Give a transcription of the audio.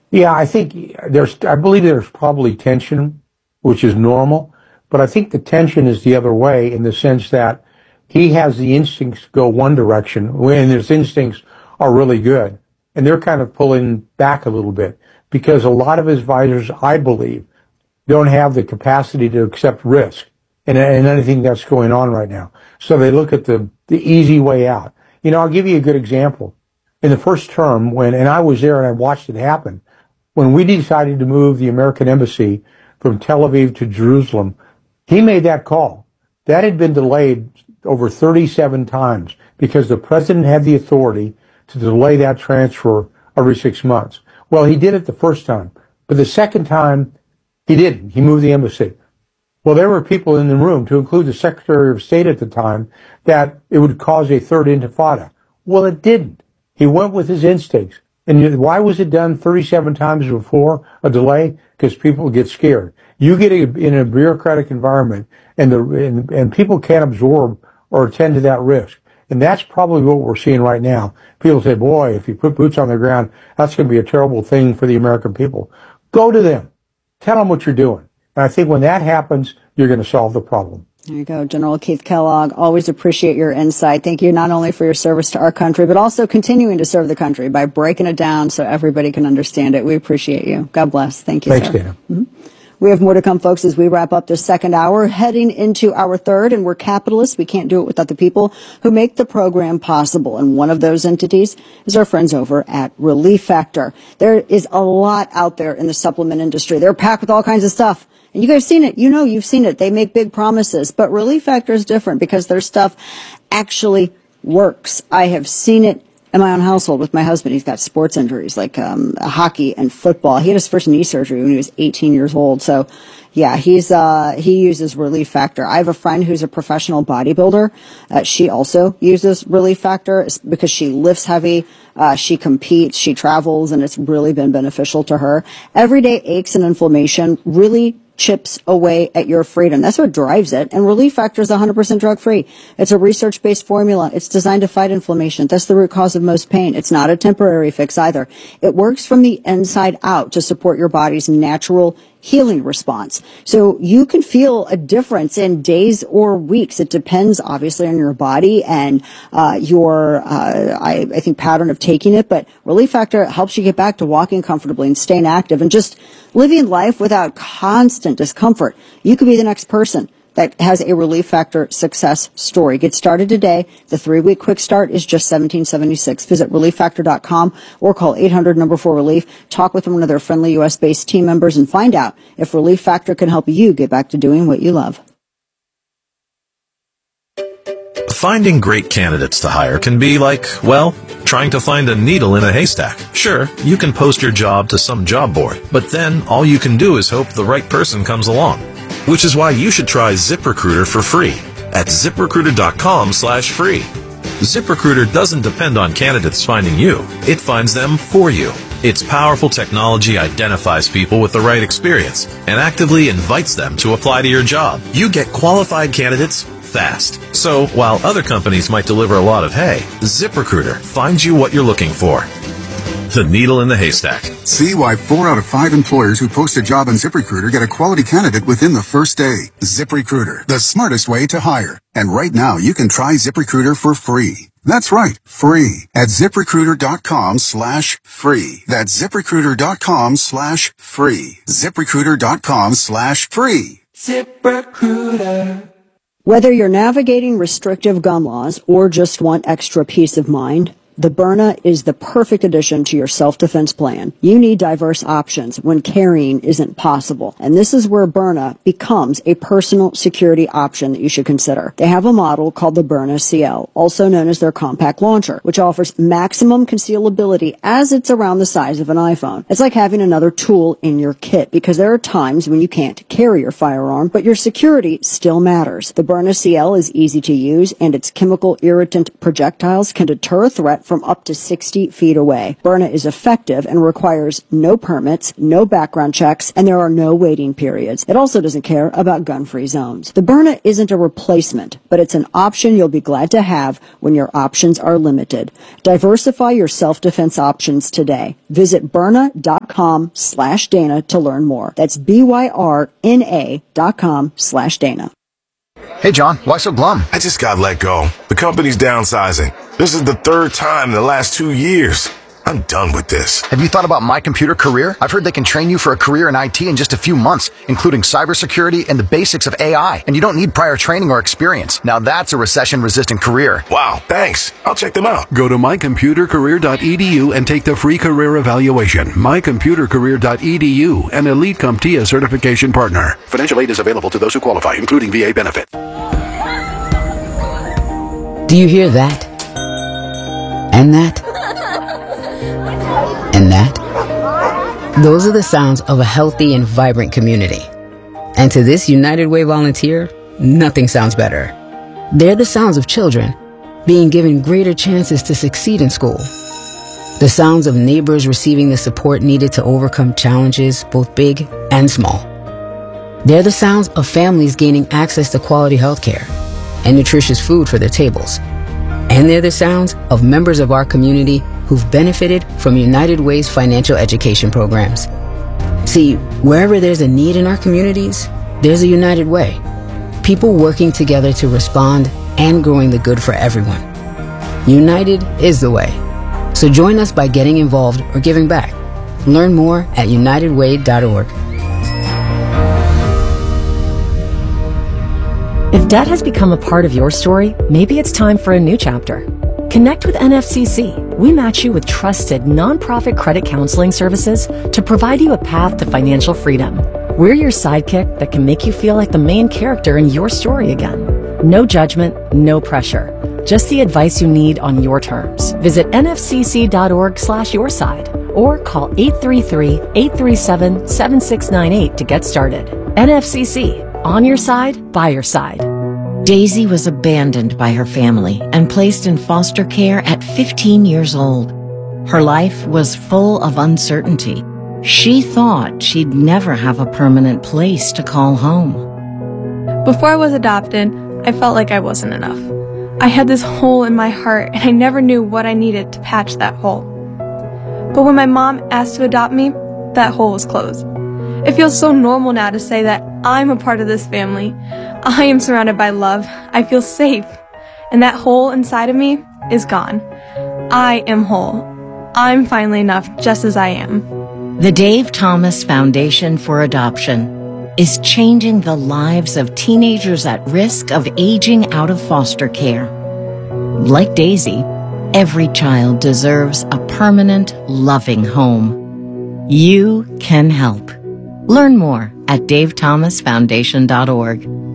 Yeah, I believe there's probably tension, which is normal, but I think the tension is the other way in the sense that he has the instincts to go one direction when his instincts are really good. And they're kind of pulling back a little bit because a lot of his advisors, I believe, don't have the capacity to accept risk in anything that's going on right now. So they look at the easy way out. I'll give you a good example. In the first term, and I was there and I watched it happen, when we decided to move the American embassy from Tel Aviv to Jerusalem, he made that call. That had been delayed over 37 times because the president had the authority to delay that transfer every 6 months. Well, he did it the first time, but the second time he didn't. He moved the embassy. Well, there were people in the room, to include the Secretary of State at the time, that it would cause a third intifada. Well, it didn't. He went with his instincts. And why was it done 37 times before a delay? Because people get scared. You get in a bureaucratic environment, and people can't absorb or attend to that risk. And that's probably what we're seeing right now. People say, boy, if you put boots on the ground, that's going to be a terrible thing for the American people. Go to them. Tell them what you're doing. And I think when that happens, you're going to solve the problem. There you go. General Keith Kellogg, always appreciate your insight. Thank you not only for your service to our country, but also continuing to serve the country by breaking it down so everybody can understand it. We appreciate you. God bless. Thank you, Thanks, sir. Dana. Mm-hmm. We have more to come, folks, as we wrap up this second hour, heading into our third, and we're capitalists. We can't do it without the people who make the program possible. And one of those entities is our friends over at Relief Factor. There is a lot out there in the supplement industry. They're packed with all kinds of stuff. And you guys have seen it. You've seen it. They make big promises. But Relief Factor is different because their stuff actually works. I have seen it in my own household with my husband. He's got sports injuries like hockey and football. He had his first knee surgery when he was 18 years old. So, yeah, he uses Relief Factor. I have a friend who's a professional bodybuilder. She also uses Relief Factor because she lifts heavy. She competes, she travels, and it's really been beneficial to her. Everyday aches and inflammation really chips away at your freedom. That's what drives it. And Relief Factor is 100% drug-free. It's a research-based formula. It's designed to fight inflammation. That's the root cause of most pain. It's not a temporary fix either. It works from the inside out to support your body's natural healing response. So you can feel a difference in days or weeks. It depends obviously on your body and your I think pattern of taking it, but Relief Factor helps you get back to walking comfortably and staying active and just living life without constant discomfort. You could be the next person that has a Relief Factor success story. Get started today. The 3-week quick start is just $17.76. Visit ReliefFactor.com or call 800-4RELIEF. Talk with one of their friendly U.S.-based team members and find out if Relief Factor can help you get back to doing what you love. Finding great candidates to hire can be like, well, trying to find a needle in a haystack. Sure, you can post your job to some job board, but then all you can do is hope the right person comes along. Which is why you should try ZipRecruiter for free at ZipRecruiter.com/free. ZipRecruiter doesn't depend on candidates finding you. It finds them for you. Its powerful technology identifies people with the right experience and actively invites them to apply to your job. You get qualified candidates fast. So while other companies might deliver a lot of hay, ZipRecruiter finds you what you're looking for. The needle in the haystack. See why 4 out of 5 employers who post a job on ZipRecruiter get a quality candidate within the first day. ZipRecruiter, the smartest way to hire. And right now, you can try ZipRecruiter for free. That's right, free at ZipRecruiter.com/free. That's ZipRecruiter.com/free. ZipRecruiter.com/free. ZipRecruiter. Whether you're navigating restrictive gun laws or just want extra peace of mind, the Byrna is the perfect addition to your self-defense plan. You need diverse options when carrying isn't possible. And this is where Byrna becomes a personal security option that you should consider. They have a model called the Byrna CL, also known as their compact launcher, which offers maximum concealability as it's around the size of an iPhone. It's like having another tool in your kit because there are times when you can't carry your firearm, but your security still matters. The Byrna CL is easy to use, and its chemical irritant projectiles can deter a threat from up to 60 feet away. Byrna is effective and requires no permits, no background checks, and there are no waiting periods. It also doesn't care about gun-free zones. The Byrna isn't a replacement, but it's an option you'll be glad to have when your options are limited. Diversify your self-defense options today. Visit Byrna.com BYRNA.com/Dana to learn more. That's BYRNA.com/Dana. Hey, John, why so glum? I just got let go. The company's downsizing. This is the third time in the last 2 years. I'm done with this. Have you thought about My Computer Career? I've heard they can train you for a career in IT in just a few months, including cybersecurity and the basics of AI. And you don't need prior training or experience. Now that's a recession-resistant career. Wow, thanks. I'll check them out. Go to mycomputercareer.edu and take the free career evaluation. mycomputercareer.edu, an Elite CompTIA certification partner. Financial aid is available to those who qualify, including VA benefit. Do you hear that? And that? And that? Those are the sounds of a healthy and vibrant community. And to this United Way volunteer, nothing sounds better. They're the sounds of children being given greater chances to succeed in school. The sounds of neighbors receiving the support needed to overcome challenges, both big and small. They're the sounds of families gaining access to quality health care and nutritious food for their tables. And they're the sounds of members of our community who've benefited from United Way's financial education programs. See, wherever there's a need in our communities, there's a United Way. People working together to respond and growing the good for everyone. United is the way. So join us by getting involved or giving back. Learn more at unitedway.org. If debt has become a part of your story, maybe it's time for a new chapter. Connect with NFCC. We match you with trusted nonprofit credit counseling services to provide you a path to financial freedom. We're your sidekick that can make you feel like the main character in your story again. No judgment, no pressure. Just the advice you need on your terms. Visit nfcc.org/yourside or call 833-837-7698 to get started. NFCC. On your side, by your side. Daisy was abandoned by her family and placed in foster care at 15 years old. Her life was full of uncertainty. She thought she'd never have a permanent place to call home. Before I was adopted, I felt like I wasn't enough. I had this hole in my heart and I never knew what I needed to patch that hole. But when my mom asked to adopt me, that hole was closed. It feels so normal now to say that I'm a part of this family. I am surrounded by love. I feel safe. And that hole inside of me is gone. I am whole. I'm finally enough just as I am. The Dave Thomas Foundation for Adoption is changing the lives of teenagers at risk of aging out of foster care. Like Daisy, every child deserves a permanent, loving home. You can help. Learn more at davethomasfoundation.org.